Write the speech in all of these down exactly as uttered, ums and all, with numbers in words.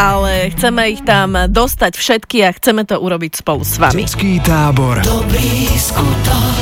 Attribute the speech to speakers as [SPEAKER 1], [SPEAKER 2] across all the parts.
[SPEAKER 1] ale chceme ich tam dostať všetky a chceme to urobiť spolu s vami.
[SPEAKER 2] Detský tábor Dobrý skutok.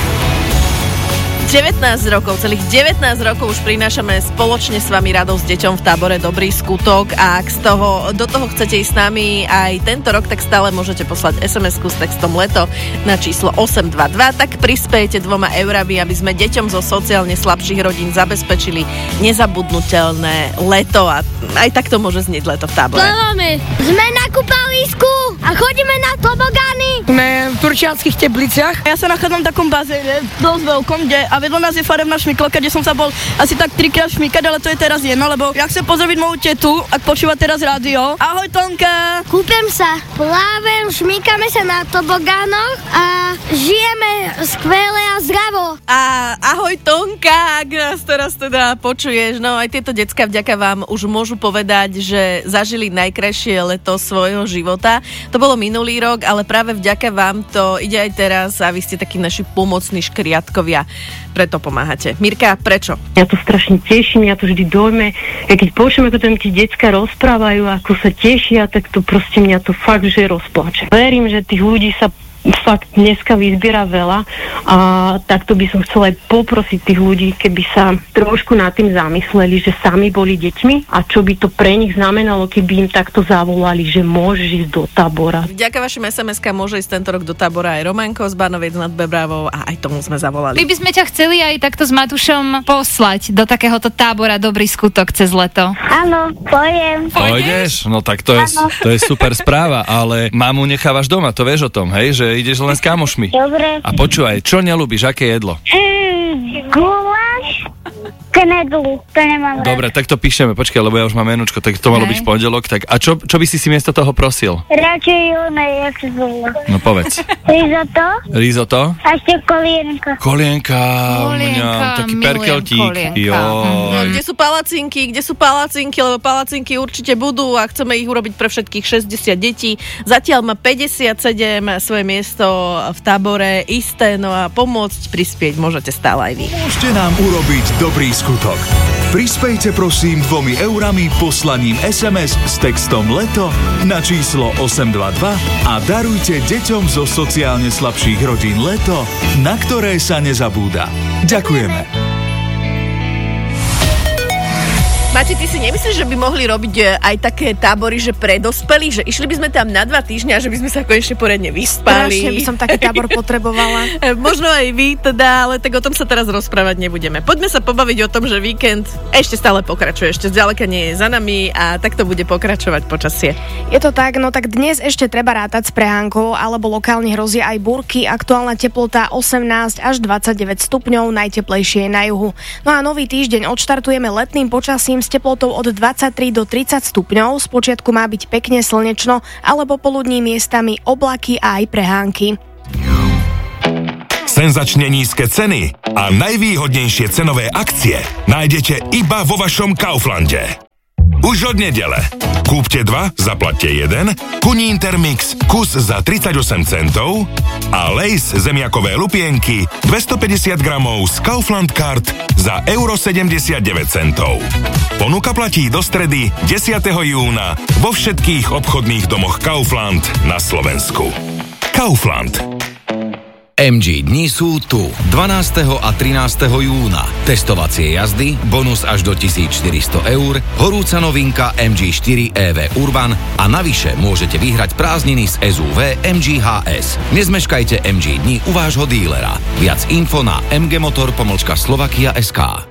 [SPEAKER 1] devätnásť rokov, celých devätnásť rokov už prinášame spoločne s vami radosť deťom v tábore Dobrý skutok a ak z toho, do toho chcete ísť s nami aj tento rok, tak stále môžete poslať es em esku s textom leto na číslo osem dva dva, tak prispiejete dvoma eurami, aby sme deťom zo sociálne slabších rodín zabezpečili nezabudnutelné leto a aj takto môže znieť leto v tábore.
[SPEAKER 3] Plavame, sme na kúpalisku a chodíme na tobogány.
[SPEAKER 4] Sme v Turčianskych Tepliciach. Ja sa nachádzam v takom bazéne, dosť veľkom, kde a vedľa nás je farebná šmyklovka, kde som sa bol asi tak trikrát šmykať, ale to je teraz jedno, lebo ja chcem pozdraviť moju tetu, ak počúva teraz rádio. Ahoj Tonka!
[SPEAKER 3] Kúpem sa, plávem, šmykame sa na tobogánoch a žijeme skvele a zdravo.
[SPEAKER 1] A ahoj Tonka, ak nás teraz teda počuješ, no aj tieto decká vďaka vám už môžu povedať, že zažili najkrajšie leto svojho života. To bolo minulý rok, ale práve vďaka vám to ide aj teraz a vy ste takí naši pomocní škriatkovia. Preto pomáhate. Mirka, prečo?
[SPEAKER 5] Ja to strašne teším, ja to vždy dojme. Ja keď počujem, ako tam tie decká rozprávajú, ako sa tešia, tak to proste mňa to fakt, že rozplače. Verím, že tých ľudí sa fakt dneska vyzbiera veľa a takto by som chcela aj poprosiť tých ľudí, keby sa trošku nad tým zamysleli, že sami boli deťmi a čo by to pre nich znamenalo, keby im takto zavolali, že môžeš ísť do tábora.
[SPEAKER 1] Vďaka vašim es em eskám môže ísť tento rok do tábora aj Romanko z Banoviec nad Bebravou a aj tomu sme zavolali.
[SPEAKER 6] My by sme ťa chceli aj takto s Matúšom poslať do takéhoto tábora Dobrý skutok cez leto.
[SPEAKER 3] Áno, pojem.
[SPEAKER 7] Pôjdeš? No tak to je, to je super správa, ale mamu nechávaš doma, to vieš o tom, hej? Že ideš len s kamošmi.
[SPEAKER 3] Dobre.
[SPEAKER 7] A počúvaj, čo neľúbiš, aké jedlo?
[SPEAKER 3] Mm, guláš, knedlu, to nemám rád.
[SPEAKER 7] Dobre, tak to píšeme, počkaj, lebo ja už mám menučko, tak to malo byť v pondelok, tak a čo, čo by si si miesto toho prosil?
[SPEAKER 3] Radšej oné, jak sa zvolá.
[SPEAKER 7] No povedz.
[SPEAKER 3] Risotto.
[SPEAKER 7] Risotto?
[SPEAKER 3] A ešte kolienka.
[SPEAKER 7] Kolienka,
[SPEAKER 6] Kolienka,
[SPEAKER 7] mňa, taký
[SPEAKER 6] milujem
[SPEAKER 7] perkeltík.
[SPEAKER 6] kolienka.
[SPEAKER 7] Joj.
[SPEAKER 1] Kde sú palacinky? Kde sú palacinky? Lebo palacinky určite budú a chceme ich urobiť pre všetkých šesťdesiat detí. Zatiaľ má päťdesiatsedem svoje miesto v tábore isté, no a pomôcť, prispieť môžete stále aj vy.
[SPEAKER 2] Môžete nám urobiť dobrý skutok. Prispejte prosím dvomi eurami poslaním es em es s textom leto na číslo osem dva dva a darujte deťom zo sociálne slabších rodín leto, na ktoré sa nezabúda. Ďakujeme.
[SPEAKER 1] Mati, ty si nemyslíš, že by mohli robiť aj také tábory, že pre dospelých, že išli by sme tam na dva týždňa, že by sme sa konečne poriadne vyspali.
[SPEAKER 8] Strašne by som taký tábor potrebovala.
[SPEAKER 1] Možno aj vy teda, ale tak o tom sa teraz rozprávať nebudeme. Poďme sa pobaviť o tom, že víkend ešte stále pokračuje, ešte zďaleka nie je za nami a takto bude pokračovať počasie.
[SPEAKER 8] Je to tak, no tak dnes ešte treba rátať s prehánkou, alebo lokálne hrozí aj búrky. Aktuálna teplota osemnásť až dvadsaťdeväť stupňov, najteplejšie je na juhu. No a nový týždeň odštartujeme letným počasím s teplotou od dvadsaťtri do tridsať stupňov. Spočiatku má byť pekne slnečno, ale popoludní miestami oblaky a aj prehánky.
[SPEAKER 9] Senzačne nízke ceny a najvýhodnejšie cenové akcie nájdete iba vo vašom Kauflande. Už od nedele. Kúpte dva, zaplatte jeden, Kunín Termix kus za tridsaťosem centov a Lays zemiakové lupienky dvestopäťdesiat gramov z Kaufland Card za euro sedemdesiatdeväť centov. Ponuka platí do stredy desiateho júna vo všetkých obchodných domoch Kaufland na Slovensku. Kaufland.
[SPEAKER 10] em gé dni sú tu. dvanásteho a trinásteho júna. Testovacie jazdy, bonus až do tisícštyristo eur, horúca novinka em gé štyri é vé Urban a navyše môžete vyhrať prázdniny z es ú vé em gé há es. Nezmeškajte em gé dni u vášho dílera. Viac info na mgmotor pomlčka slovakia bodka es ká.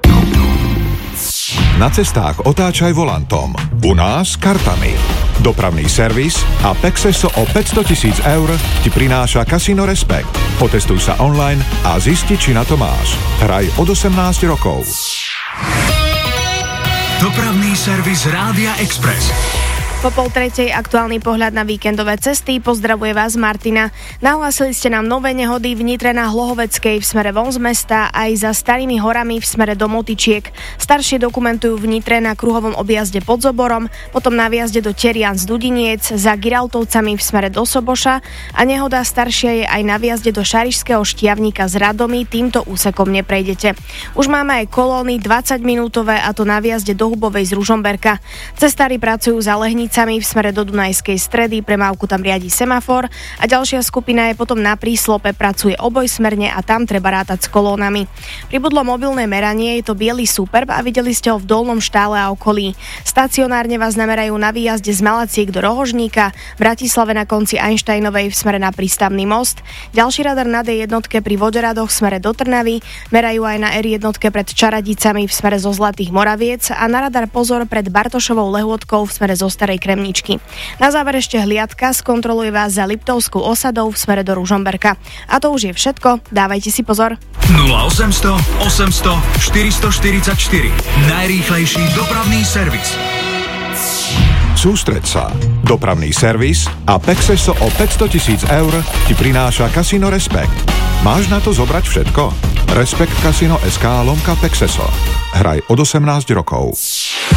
[SPEAKER 11] Na cestách otáčaj volantom. U nás kartami. Dopravný servis a Pexeso o päťsto tisíc eur ti prináša Casino Respect. Potestuj sa online a zisti, či na to máš. Hraj od osemnásť rokov.
[SPEAKER 2] Dopravný servis Rádia Express.
[SPEAKER 8] Po pol tretej aktuálny pohľad na víkendové cesty. Pozdravuje vás Martina. Nahlásili ste nám nové nehody v Nitre na Hlohoveckej v smere von z mesta aj za Starými horami v smere do Motyčiek. Staršie dokumentujú v Nitre na kruhovom objazde pod Zoborom, potom na viazde do Terian z Dudiniec, za Giraltovcami v smere do Soboša a nehoda staršia je aj na viazde do Šarišského Štiavnika z Radomy, týmto úsekom neprejdete. Už máme aj kolóny dvadsaťminútové a to na viazde do Hubovej z Ružomberka. Cestári pracujú za Lehnicami v smere do Dunajskej Stredy, premávku tam riadi semafor a ďalšia skupina je potom na Príslope, pracuje obojsmerne a tam treba rátať s kolónami. Pribudlo mobilné meranie, je to biely Superb a videli ste ho v Dolnom Štále a okolí. Stacionárne vás namerajú na výjazde z Malaciek do Rohožníka, v Bratislave na konci Einsteinovej v smere na Prístavný most. Ďalší radar na dé jednotke pri Voderadoch v smere do Trnavy, merajú aj na er jednotke pred Čaradicami v smere zo Zlatých Moraviec a na radar pozor pred Bartošovou Lehôtkou v smere zo Starej Kremničky. Na záver ešte hliadka, skontroluje vás za Liptovskou osadou v smere do Ružomberka. A to už je všetko, dávajte si pozor.
[SPEAKER 2] nula osemsto osemsto štyristoštyridsaťštyri. Najrýchlejší dopravný servis.
[SPEAKER 11] Sústreď sa. Dopravný servis a Pexeso o päťstotisíc eur ti prináša Casino Respekt. Máš na to zobrať všetko? Respekt Casino es ká lomka Pexeso. Hraj od osemnásť rokov.